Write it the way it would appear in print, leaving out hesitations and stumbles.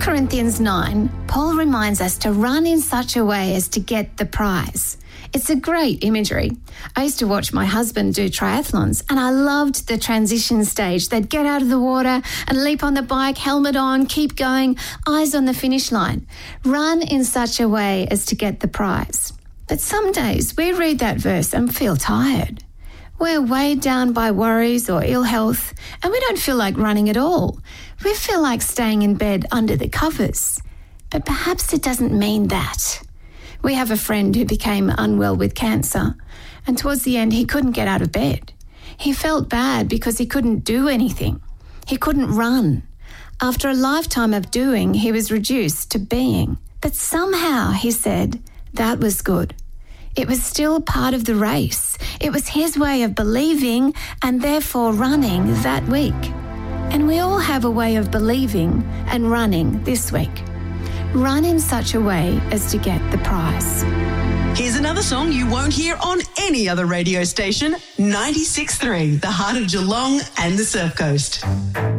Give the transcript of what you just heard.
Corinthians 9, Paul reminds us to run in such a way as to get the prize. It's a great imagery. I used to watch my husband do triathlons and I loved the transition stage. They'd get out of the water and leap on the bike, helmet on, keep going, eyes on the finish line. Run in such a way as to get the prize. But some days we read that verse and feel tired. We're weighed down by worries or ill health and we don't feel like running at all. We feel like staying in bed under the covers. But perhaps it doesn't mean that. We have a friend who became unwell with cancer, and towards the end he couldn't get out of bed. He felt bad because he couldn't do anything. He couldn't run. After a lifetime of doing, he was reduced to being. But somehow, he said, that was good. It was still part of the race. It was his way of believing and therefore running that week. And we all have a way of believing and running this week. Run in such a way as to get the prize. Here's another song you won't hear on any other radio station, 96.3, the heart of Geelong and the Surf Coast.